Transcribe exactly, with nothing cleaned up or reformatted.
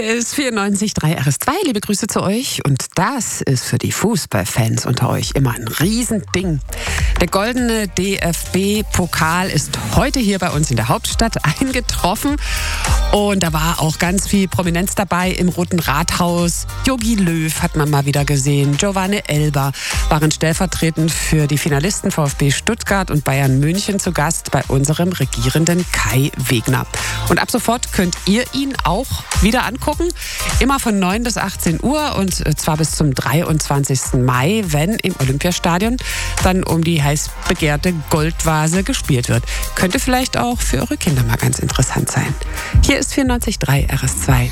ist vierundneunzig Komma drei R S zwei. Liebe Grüße zu euch. Und das ist für die Fußballfans unter euch immer ein Riesending. Der goldene D F B-Pokal ist heute hier bei uns in der Hauptstadt eingetroffen. Und da war auch ganz viel Prominenz dabei im Roten Rathaus. Jogi Löw hat man mal wieder gesehen. Giovanni Elber waren stellvertretend für die Finalisten VfB Stuttgart und Bayern München zu Gast bei unserem regierenden Kai Wegner. Und ab sofort könnt ihr ihn auch wieder angucken. Immer von neun bis achtzehn Uhr und zwar bis zum dreiundzwanzigsten Mai, wenn im Olympiastadion dann um die heiß begehrte Goldvase gespielt wird. Könnte vielleicht auch für eure Kinder mal ganz interessant sein. Hier ist vierundneunzig Komma drei R S zwei.